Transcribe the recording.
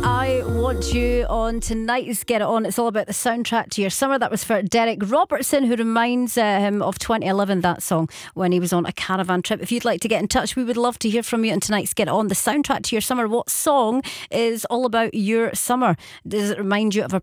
I Want You on tonight's Get It On. It's all about the soundtrack to your summer. That was for Derek Robertson, who reminds him of 2011, that song, when he was on a caravan trip. If you'd like to get in touch, we would love to hear from you on tonight's Get It On. The soundtrack to your summer. What song is all about your summer? Does it remind you of a